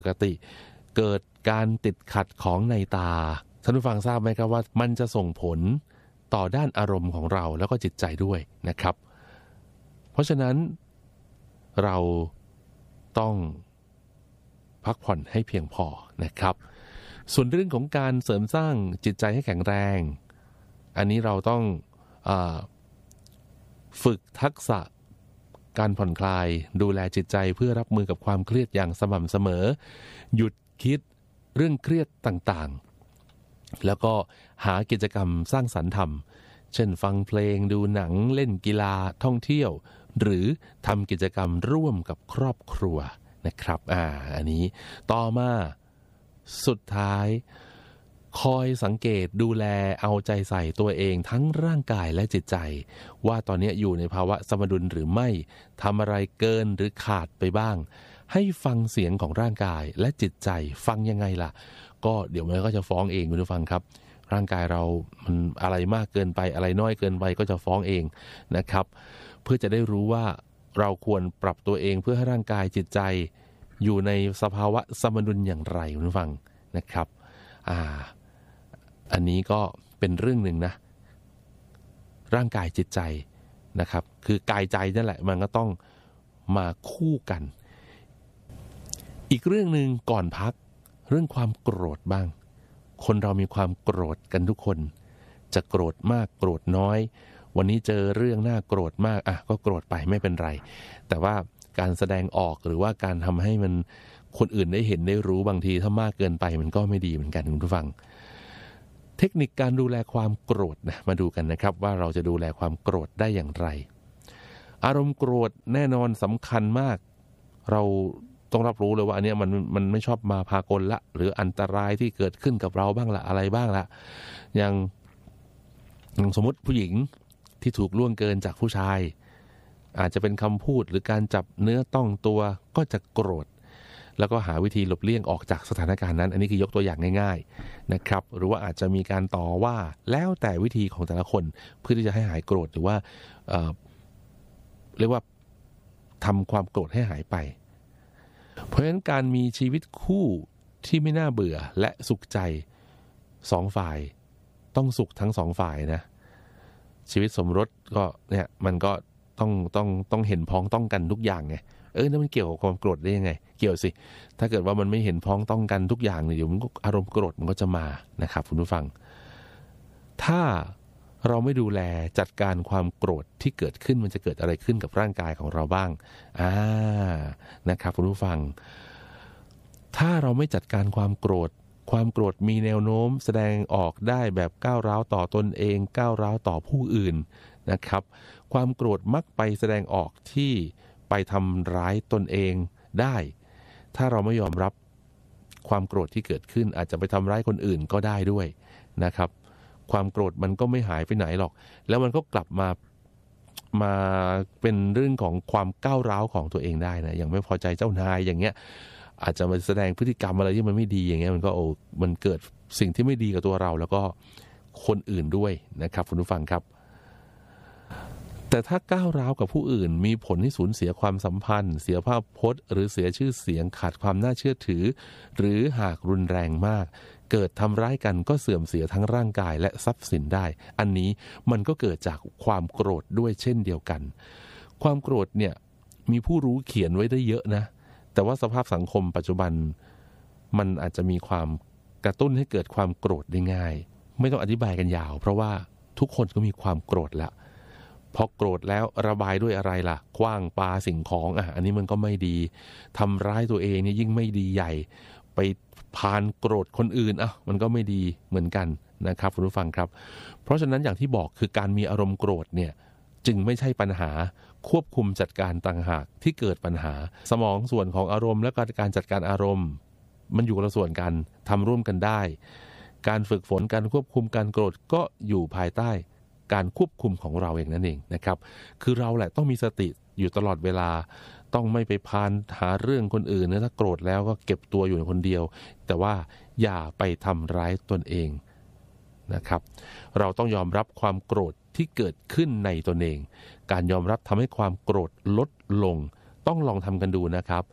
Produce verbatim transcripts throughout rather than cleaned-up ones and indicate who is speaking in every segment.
Speaker 1: ปกติเกิดการติดขัดของในตาท่านผู้ฟังทราบไหมครับว่ามันจะส่งผลต่อด้านอารมณ์ของเราแล้วก็จิตใจด้วยนะครับเพราะฉะนั้นเราต้องพักผ่อนให้เพียงพอนะครับส่วนเรื่องของการเสริมสร้างจิตใจให้แข็งแรงอันนี้เราต้องอ่าฝึกทักษะการผ่อนคลายดูแลจิตใจเพื่อรับมือกับความเครียดอย่างสม่ำเสมอหยุดคิดเรื่องเครียดต่างๆแล้วก็หากิจกรรมสร้างสรรค์ทำเช่นฟังเพลงดูหนังเล่นกีฬาท่องเที่ยวหรือทำกิจกรรมร่วมกับครอบครัวนะครับอ่าอันนี้ต่อมาสุดท้ายคอยสังเกตดูแลเอาใจใส่ตัวเองทั้งร่างกายและจิตใจว่าตอนนี้อยู่ในภาวะสมดุลหรือไม่ทำอะไรเกินหรือขาดไปบ้างให้ฟังเสียงของร่างกายและจิตใจฟังยังไงล่ะก็เดี๋ยวมันก็จะฟ้องเองคุณผู้ฟังครับร่างกายเรามันอะไรมากเกินไปอะไรน้อยเกินไปก็จะฟ้องเองนะครับเพื่อจะได้รู้ว่าเราควรปรับตัวเองเพื่อให้ร่างกายจิตใจอยู่ในสภาวะสมดุลอย่างไรคุณผู้ฟังนะครับอ่าอันนี้ก็เป็นเรื่องหนึ่งนะร่างกายจิตใจนะครับคือกายใจนั่นแหละมันก็ต้องมาคู่กันอีกเรื่องหนึ่งก่อนพักเรื่องความโกรธบ้างคนเรามีความโกรธกันทุกคนจะโกรธมากโกรธน้อยวันนี้เจอเรื่องน่าโกรธมากอ่ะก็โกรธไปไม่เป็นไรแต่ว่าการแสดงออกหรือว่าการทำให้มันคนอื่นได้เห็นได้รู้บางทีถ้ามากเกินไปมันก็ไม่ดีเหมือนกันคุณผู้ฟังเทคนิคการดูแลความโกรธนะมาดูกันนะครับว่าเราจะดูแลความโกรธได้อย่างไรอารมณ์โกรธแน่นอนสำคัญมากเราต้องรับรู้เลยว่าอันนี้มันมันไม่ชอบมาพากลละหรืออันตรายที่เกิดขึ้นกับเราบ้างละอะไรบ้างละอย่างสมมติผู้หญิงที่ถูกล่วงเกินจากผู้ชายอาจจะเป็นคำพูดหรือการจับเนื้อต้องตัวก็จะโกรธแล้วก็หาวิธีหลบเลี่ยงออกจากสถานการณ์นั้นอันนี้คือยกตัวอย่างง่ายๆนะครับหรือว่าอาจจะมีการต่อว่าแล้วแต่วิธีของแต่ละคนเพื่อที่จะให้หายโกรธหรือว่า เอ่อ เรียกว่าทำความโกรธให้หายไปเพราะฉะนั้นการมีชีวิตคู่ที่ไม่น่าเบื่อและสุขใจสองฝ่ายต้องสุขทั้งสองฝ่ายนะชีวิตสมรสก็เนี่ยมันก็ต้องต้องต้องเห็นพ้องต้องกันทุกอย่างไงเออนั่นมันเกี่ยวกับความโกรธได้ยังไงเกี่ยวสิถ้าเกิดว่ามันไม่เห็นพ้องต้องกันทุกอย่างเนี่ยเดี๋ยวมันก็อารมณ์โกรธมันก็จะมานะครับคุณผู้ฟังถ้าเราไม่ดูแลจัดการความโกรธที่เกิดขึ้นมันจะเกิดอะไรขึ้นกับร่างกายของเราบ้างอ่านะครับคุณผู้ฟังถ้าเราไม่จัดการความโกรธความโกรธมีแนวโน้มแสดงออกได้แบบก้าวร้าวต่อตนเองก้าวร้าวต่อผู้อื่นนะครับความโกรธมักไปแสดงออกที่ไปทำร้ายตนเองได้ถ้าเราไม่ยอมรับความโกรธที่เกิดขึ้นอาจจะไปทำร้ายคนอื่นก็ได้ด้วยนะครับความโกรธมันก็ไม่หายไปไหนหรอกแล้วมันก็กลับมามาเป็นเรื่องของความก้าวร้าวของตัวเองได้นะอย่างไม่พอใจเจ้านายอย่างเงี้ยอาจจะมาแสดงพฤติกรรมอะไรที่มันไม่ดีอย่างเงี้ยมันก็โอ้มันเกิดสิ่งที่ไม่ดีกับตัวเราแล้วก็คนอื่นด้วยนะครับคุณผู้ฟังครับแต่ถ้าก้าวร้าวกับผู้อื่นมีผลให้สูญเสียความสัมพันธ์เสียภาพพจน์หรือเสียชื่อเสียงขาดความน่าเชื่อถือหรือหากรุนแรงมากเกิดทำร้ายกันก็เสื่อมเสียทั้งร่างกายและทรัพย์สินได้อันนี้มันก็เกิดจากความโกรธด้วยเช่นเดียวกันความโกรธเนี่ยมีผู้รู้เขียนไว้ได้เยอะนะแต่ว่าสภาพสังคมปัจจุบันมันอาจจะมีความกระตุ้นให้เกิดความโกรธได้ง่ายไม่ต้องอธิบายกันยาวเพราะว่าทุกคนก็มีความโกรธแล้วพอโกรธแล้วระบายด้วยอะไรล่ะขว้างปาสิ่งของอ่ะอันนี้มันก็ไม่ดีทำร้ายตัวเองนี่ยิ่งไม่ดีใหญ่ไปพานโกรธคนอื่นอ่ะมันก็ไม่ดีเหมือนกันนะครับคุณผู้ฟังครับเพราะฉะนั้นอย่างที่บอกคือการมีอารมณ์โกรธเนี่ยจึงไม่ใช่ปัญหาควบคุมจัดการต่างหากที่เกิดปัญหาสมองส่วนของอารมณ์และการจัดการอารมณ์มันอยู่คนละส่วนกันทำร่วมกันได้การฝึกฝนการควบคุมการโกรธก็อยู่ภายใต้การควบคุมของเราเองนั่นเองนะครับคือเราแหละต้องมีสติอยู่ตลอดเวลาต้องไม่ไปพานหาเรื่องคนอื่นนะถ้าโกรธแล้วก็เก็บตัวอยู่คนเดียวแต่ว่าอย่าไปทำร้ายตนเองนะครับเราต้องยอมรับความโกรธที่เกิดขึ้นในตนเองการยอมรับทำให้ความโกรธลดลงต้องลองทำกันดูนะครับ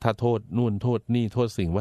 Speaker 1: ถ้าโทษนู่นโทษนี่โทษสิ่งแว